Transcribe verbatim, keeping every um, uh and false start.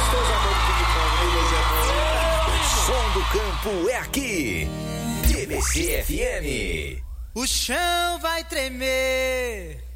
gostoso amor de ping-pong, hein, O som do campo é aqui. T B C F M. O chão vai tremer